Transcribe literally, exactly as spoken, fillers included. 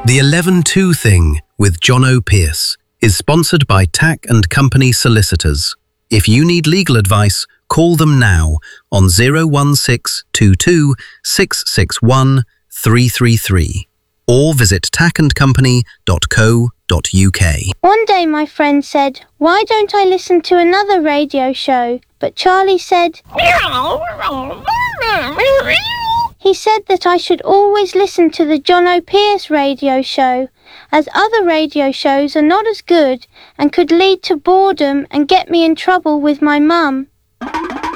The eleven two Thing with John O'Pearce is sponsored by Tack and Company Solicitors. If you need legal advice, call them now on zero one six two two six six one three three three or visit tack and company dot co dot uk. One day my friend said, "Why don't I listen to another radio show?" But Charlie said, he said that I should always listen to the John O'Pearce radio show, as other radio shows are not as good and could lead to boredom and get me in trouble with my mum.